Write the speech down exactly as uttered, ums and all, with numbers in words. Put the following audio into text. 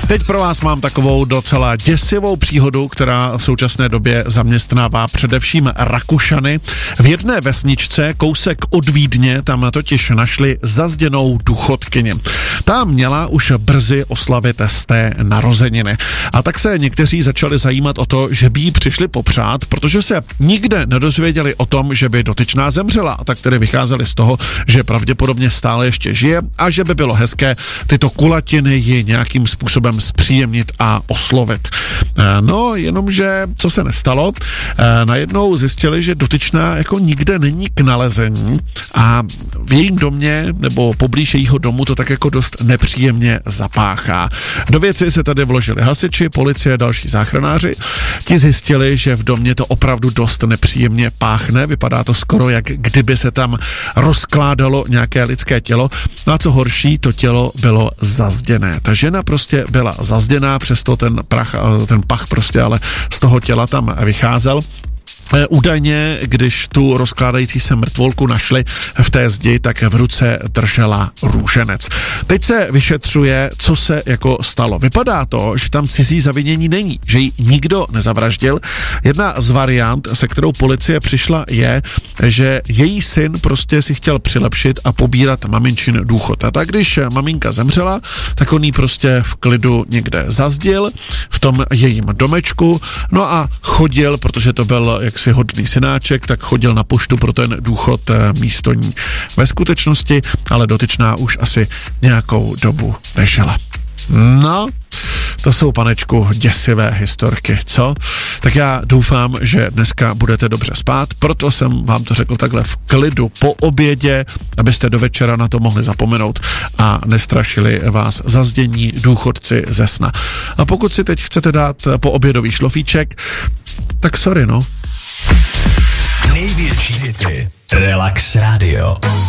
Teď pro vás mám takovou docela děsivou příhodu, která v současné době zaměstnává především Rakušany. V jedné vesničce, kousek od Vídně, tam totiž našli zazděnou důchodkyni. Ta měla už brzy oslavit z té narozeniny. A tak se někteří začali zajímat o to, že by jí přišli popřát, protože se nikde nedozvěděli o tom, že by dotyčná zemřela. A tak tedy vycházeli z toho, že pravděpodobně stále ještě žije a že by bylo hezké tyto kulatiny ji nějakým způsobem zpříjemnit a oslovit. No, jenomže co se nestalo, najednou zjistili, že dotyčná jako nikde není k nalezení a v jejím domě nebo poblíž jejího domu to tak jako dost nepříjemně zapáchá. Do věci se tady vložili hasiči, policie, další záchranáři. Ti zjistili, že v domě to opravdu dost nepříjemně páchne, vypadá to skoro jak kdyby se tam rozkládalo nějaké lidské tělo. No a co horší, to tělo bylo zazděné. Ta žena prostě byla zazděná, přesto ten prach, ten pach prostě ale z toho těla tam vycházel. Údajně, když tu rozkládající se mrtvolku našli v té zdi, tak v ruce držela růženec. Teď se vyšetřuje, co se jako stalo. Vypadá to, že tam cizí zavinění není, že ji nikdo nezavraždil. Jedna z variant, se kterou policie přišla, je, že její syn prostě si chtěl přilepšit a pobírat maminčin důchod. A tak když maminka zemřela, tak on jí prostě v klidu někde zazdil v tom jejím domečku, no a chodil, protože to byl jak si hodný synáček, tak chodil na poštu pro ten důchod místo ní. Ve skutečnosti ale dotyčná už asi nějakou dobu nežila. No, to jsou, panečku, děsivé historky, co? Tak já doufám, že dneska budete dobře spát, proto jsem vám to řekl takhle v klidu po obědě, abyste do večera na to mohli zapomenout a nestrašili vás zazdění důchodci ze sna. A pokud si teď chcete dát po obědový šlofíček, tak sorry, no. Největší hity. Relax Radio.